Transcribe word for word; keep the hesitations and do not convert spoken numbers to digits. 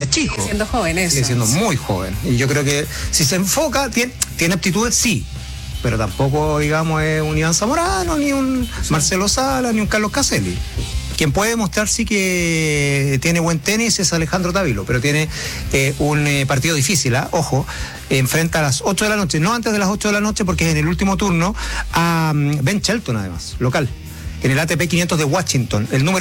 es chico. Sigue siendo joven, eso. Sigue siendo sí. muy joven. Y yo creo que si se enfoca, tiene, tiene aptitudes, sí. Pero tampoco, digamos, es un Iván Zamorano, ni un sí. Marcelo Sala, ni un Carlos Caselli. Quien puede demostrar sí que tiene buen tenis es Alejandro Tavilo, pero tiene eh, un eh, partido difícil, ¿eh? Ojo, enfrenta a las ocho de la noche, no antes de las ocho de la noche, porque es en el último turno, a um, Ben Shelton, además, local, en el A T P quinientos de Washington, el número